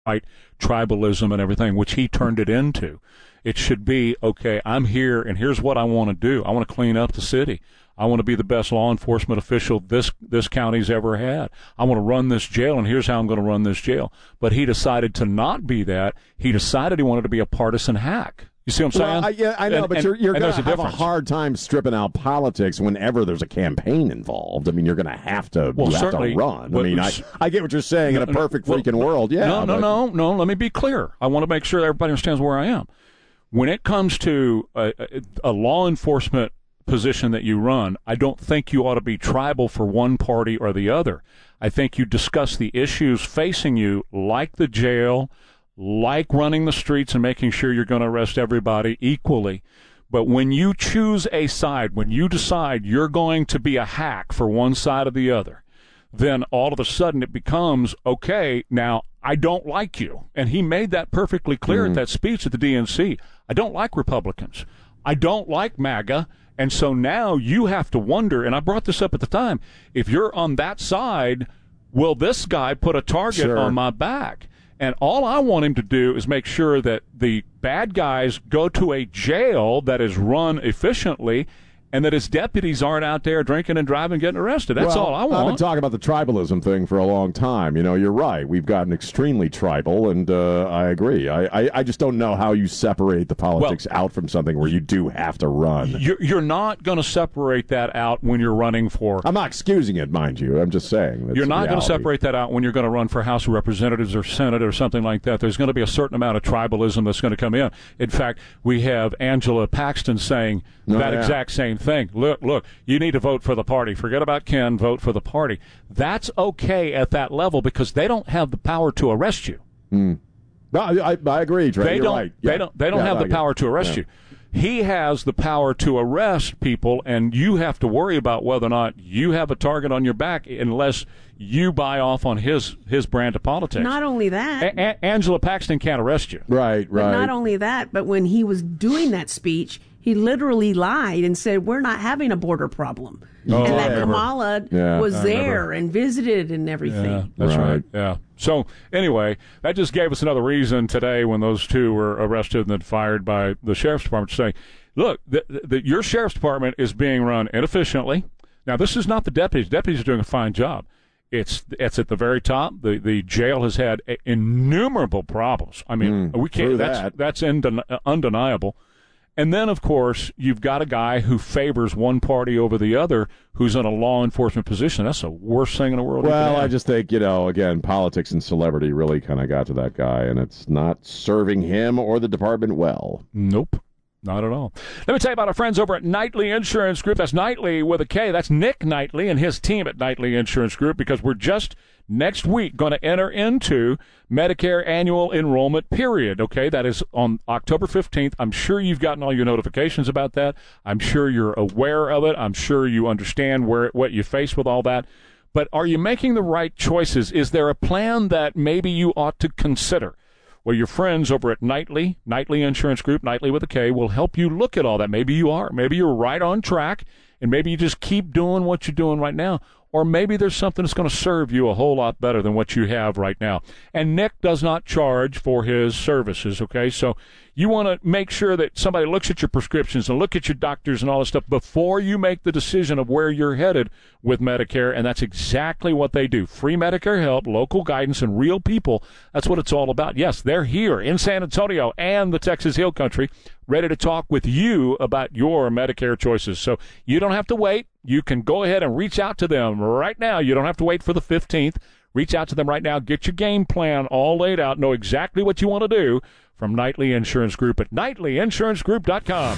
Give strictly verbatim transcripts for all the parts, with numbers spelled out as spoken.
right tribalism and everything, which he turned it into. It should be, okay, I'm here, and here's what I want to do. I want to clean up the city. I want to be the best law enforcement official this this county's ever had. I want to run this jail, and here's how I'm going to run this jail. But he decided to not be that. He decided he wanted to be a partisan hack. You see what I'm saying? Well, I, yeah, I know, and, but and, you're, you're going to have difference. a hard time stripping out politics whenever there's a campaign involved. I mean, you're going to have to well, you have to run. I mean, I, I get what you're saying no, in a perfect no, freaking well, world. Yeah. No, no, but, no, no. Let me be clear. I want to make sure everybody understands where I am. When it comes to a, a law enforcement position that you run, I don't think you ought to be tribal for one party or the other. I think you discuss the issues facing you, like the jail, like running the streets and making sure you're going to arrest everybody equally. But when you choose a side, when you decide you're going to be a hack for one side or the other, then all of a sudden it becomes, okay, now I don't like you. And he made that perfectly clear mm-hmm. at that speech at the D N C. I don't like Republicans. I don't like MAGA. And so now you have to wonder, and I brought this up at the time, if you're on that side, will this guy put a target sure. on my back? And all I want him to do is make sure that the bad guys go to a jail that is run efficiently and that his deputies aren't out there drinking and driving and getting arrested. That's well, all I want. I've been talking about the tribalism thing for a long time. You know, you're right. We've gotten extremely tribal, and uh, I agree. I, I, I just don't know how you separate the politics well, out from something where you do have to run. You're, you're not going to separate that out when you're running for... I'm not excusing it, mind you. I'm just saying. That's you're not going to reality. separate that out when you're going to run for House of Representatives or Senate or something like that. There's going to be a certain amount of tribalism that's going to come in. In fact, we have Angela Paxton saying oh, that yeah. exact same thing. Look, look. You need to vote for the party. Forget about Ken. Vote for the party. That's okay at that level because they don't have the power to arrest you. Mm. No, I, I agree, Trey. They You're don't. right. Yeah. They don't. They don't yeah, have the get, power to arrest yeah. you. He has the power to arrest people, and you have to worry about whether or not you have a target on your back, unless you buy off on his his brand of politics. Not only that, a- a- Angela Paxton can't arrest you. Right. Right. But not only that, but when he was doing that speech, he literally lied and said, we're not having a border problem. Oh, and that yeah. Kamala yeah, was I there remember. and visited and everything. Yeah, that's right. right. Yeah. So, anyway, that just gave us another reason today when those two were arrested and then fired by the sheriff's department to say, look, the, the, your sheriff's department is being run inefficiently. Now, this is not the deputies. Deputies are doing a fine job. It's it's at the very top. The the jail has had a, innumerable problems. I mean, mm, we can't. That's that. that's indeni- undeniable. And then, of course, you've got a guy who favors one party over the other who's in a law enforcement position. That's the worst thing in the world. Well, I just think, you know, again, politics and celebrity really kind of got to that guy, and it's not serving him or the department well. Nope. Not at all. Let me tell you about our friends over at Knightley Insurance Group. That's Knightley with a K. That's Nick Knightley and his team at Knightley Insurance Group, because we're just next week going to enter into Medicare annual enrollment period. Okay, that is on October fifteenth. I'm sure you've gotten all your notifications about that. I'm sure you're aware of it. I'm sure you understand where what you face with all that. But are you making the right choices? Is there a plan that maybe you ought to consider? Well, your friends over at Knightley, Knightley Insurance Group, Knightley with a K, will help you look at all that. Maybe you are. Maybe you're right on track, and maybe you just keep doing what you're doing right now. Or maybe there's something that's going to serve you a whole lot better than what you have right now. And Nick does not charge for his services, okay? So you want to make sure that somebody looks at your prescriptions and look at your doctors and all this stuff before you make the decision of where you're headed with Medicare, and that's exactly what they do. Free Medicare help, local guidance, and real people. That's what it's all about. Yes, they're here in San Antonio and the Texas Hill Country, ready to talk with you about your Medicare choices. So you don't have to wait. You can go ahead and reach out to them right now. You don't have to wait for the fifteenth. Reach out to them right now. Get your game plan all laid out. Know exactly what you want to do from Knightley Insurance Group at Knightley Insurance Group dot com.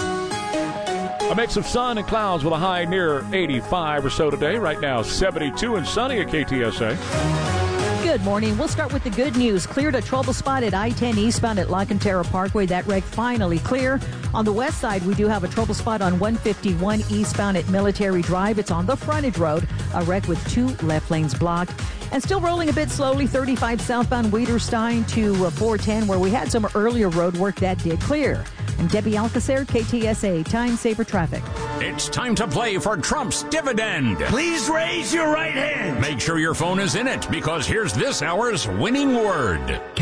A mix of sun and clouds with a high near eighty-five or so today. Right now, seventy-two and sunny at K T S A. Good morning. We'll start with the good news. Cleared a trouble spot at I ten eastbound at La Cantera Parkway. That wreck finally clear. On the west side, we do have a trouble spot on one fifty-one eastbound at Military Drive. It's on the frontage road. A wreck with two left lanes blocked. And still rolling a bit slowly, thirty-five southbound Weiderstein to four ten, where we had some earlier road work that did clear. I'm Debbie Alcacer, K T S A, Time Saver Traffic. It's time to play for Trump's dividend. Please raise your right hand. Make sure your phone is in it, because here's this hour's winning word.